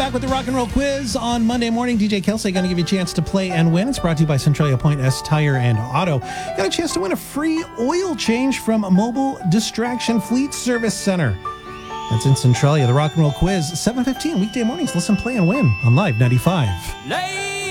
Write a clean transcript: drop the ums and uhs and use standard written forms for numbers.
back with the Rock and Roll Quiz on Monday morning. DJ Kelsey going to give you a chance to play and win. It's brought to you by Centralia Point S Tire and Auto. Got a chance to win a free oil change from Mobile Distraction Fleet Service Center. That's in Centralia. The Rock and Roll Quiz, 7:15 weekday mornings. Listen, play, and win on Live 95.